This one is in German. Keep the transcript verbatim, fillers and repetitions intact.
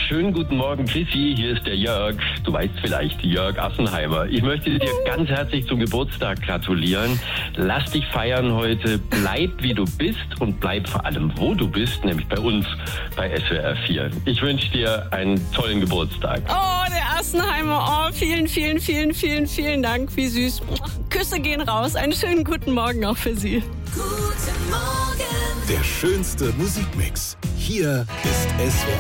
schönen guten Morgen, Chrissy. Hier ist der Jörg. Du weißt vielleicht, Jörg Assenheimer. Ich möchte dir ganz herzlich zum Geburtstag gratulieren. Lass dich feiern heute. Bleib, wie du bist und bleib vor allem, wo du bist, nämlich bei uns bei S W R vier. Ich wünsche dir einen tollen Geburtstag. Oh, der Assenheimer. Oh, vielen, vielen, vielen, vielen, vielen Dank. Wie süß. Küsse gehen raus. Einen schönen guten Morgen auch für Sie. Guten Morgen. Der schönste Musikmix. Hier ist S W R